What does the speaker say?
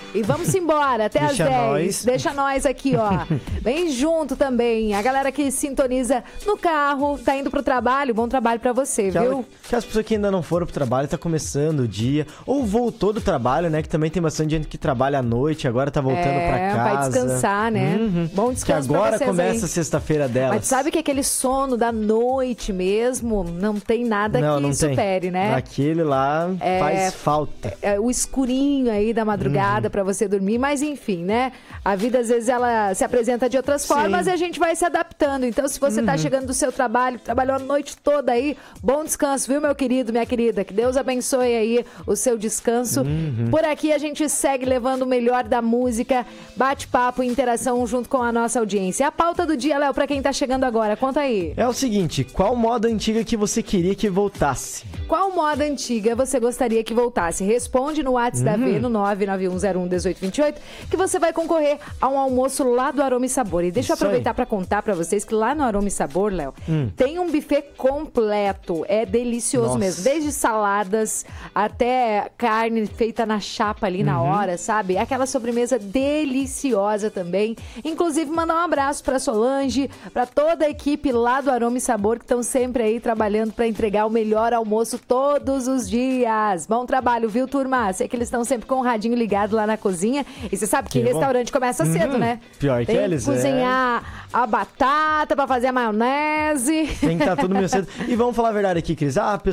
E vamos embora, até às 10. Nós. Deixa nós aqui, ó. Vem junto também. A galera que sintoniza no carro, tá indo pro trabalho, bom trabalho pra você, viu? Que as pessoas que ainda não foram pro trabalho, tá começando o dia, ou voltou do trabalho, né? Que também tem bastante gente que trabalha à noite, agora tá voltando pra casa. Vai descansar, né? Bom descanso que agora pra vocês começa aí. a sexta-feira delas. Mas sabe que aquele sono da noite mesmo, não tem nada que supere, né? Aquele lá faz falta. O escurinho aí da madrugada pra você dormir, mas enfim, né? A vida às vezes ela se apresenta de outras formas e a gente vai se adaptando. Então se você tá chegando do seu trabalho, trabalhou a noite toda aí, bom descanso, viu, meu querido, minha querida? Que Deus abençoe aí o seu descanso. Por aqui a gente segue levando o melhor da música, bate-papo e interação junto com a nossa audiência. A pauta do dia, Léo, pra quem tá chegando agora, conta aí. É o seguinte, qual moda antiga que você queria que voltasse? Qual moda antiga você gostaria que voltasse? Responde no WhatsApp da V, no 991011828, que você vai concorrer a um almoço lá do Aroma e Sabor. E deixa eu aproveitar para contar para vocês que lá no Aroma e Sabor, Léo, tem um buffet completo. É delicioso mesmo. Desde saladas até carne feita na chapa ali na hora, sabe? Aquela sobremesa deliciosa também. Inclusive, mandar um abraço para Solange, para toda a equipe lá do Aroma e Sabor, que estão sempre aí trabalhando para entregar o melhor almoço todos os dias. Bom trabalho, viu, turma? Sei que eles estão sempre com o radinho ligado lá na cozinha. E você sabe que restaurante começa cedo, né? Pior que eles, Tem que cozinhar a batata pra fazer a maionese. Tem que estar tudo meio cedo. E vamos falar a verdade aqui, Cris.